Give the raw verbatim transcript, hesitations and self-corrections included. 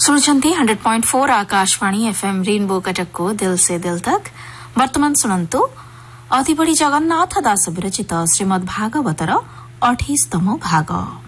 सुनुछन्ति hundred point four Akashvani FM rainbow Cuttack को दिल से दिल तक। वर्तमान सुनन्तु अतिबढी जगन्नाथ दास विरचित श्रीमद् भागवतर अठाइसतमो भाग।